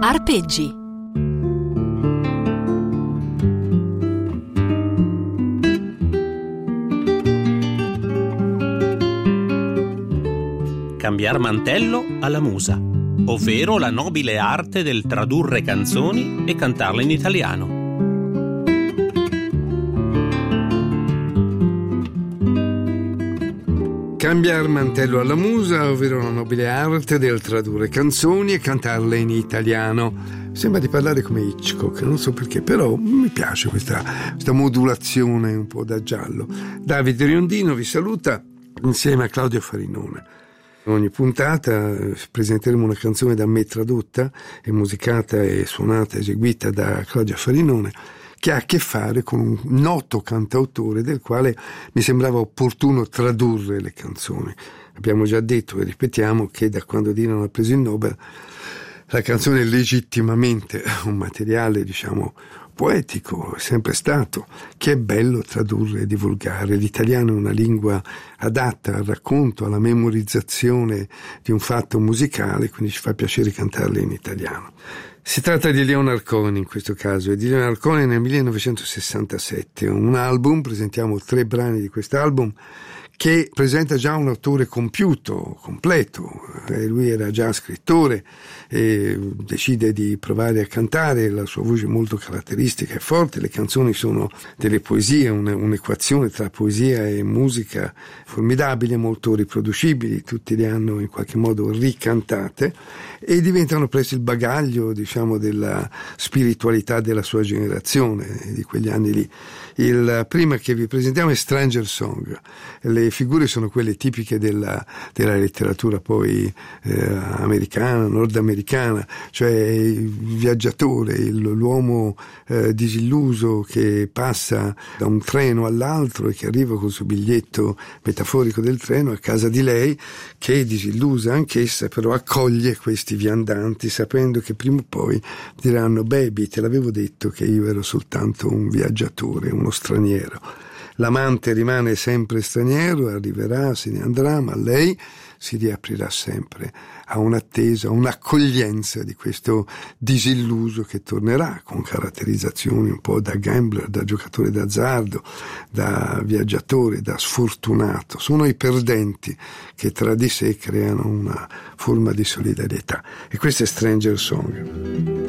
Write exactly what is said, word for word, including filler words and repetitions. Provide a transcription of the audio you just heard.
Arpeggi. Cambiar mantello alla musa, ovvero la nobile arte del tradurre canzoni e cantarle in italiano. Cambiar mantello alla musa, ovvero la nobile arte del tradurre canzoni e cantarle in italiano. Sembra di parlare come Hitchcock, non so perché, però mi piace questa, questa modulazione un po' da giallo. Davide Riondino vi saluta insieme a Claudio Farinone. Ogni puntata presenteremo una canzone da me tradotta e musicata e suonata, eseguita da Claudio Farinone, che ha a che fare con un noto cantautore del quale mi sembrava opportuno tradurre le canzoni. Abbiamo già detto e ripetiamo che da quando Dylan ha preso il Nobel la canzone è legittimamente un materiale, diciamo, poetico, è sempre stato, che è bello tradurre e divulgare. L'italiano è una lingua adatta al racconto, alla memorizzazione di un fatto musicale, quindi ci fa piacere cantarle in italiano. Si tratta di Leonard Cohen in questo caso, e di Leonard Cohen nel millenovecentosessantasette, un album, presentiamo tre brani di quest'album, che presenta già un autore compiuto, completo. Eh, lui era già scrittore e decide di provare a cantare, la sua voce è molto caratteristica e forte, le canzoni sono delle poesie, un, un'equazione tra poesia e musica formidabile, molto riproducibili, tutti le hanno in qualche modo ricantate e diventano presto il bagaglio, diciamo, della spiritualità della sua generazione, di quegli anni lì. Il prima che vi presentiamo è Stranger Song. Le figure sono quelle tipiche della, della letteratura poi eh, americana, nordamericana, cioè il viaggiatore, il, l'uomo eh, disilluso che passa da un treno all'altro e che arriva col suo biglietto metaforico del treno a casa di lei, che è disillusa anch'essa, però accoglie questi viandanti sapendo che prima o poi diranno: baby, te l'avevo detto che io ero soltanto un viaggiatore, uno straniero. L'amante rimane sempre straniero, arriverà, se ne andrà, ma lei si riaprirà sempre a un'attesa, a un'accoglienza di questo disilluso che tornerà con caratterizzazioni un po' da gambler, da giocatore d'azzardo, da viaggiatore, da sfortunato. Sono i perdenti che tra di sé creano una forma di solidarietà. E questo è Stranger Song.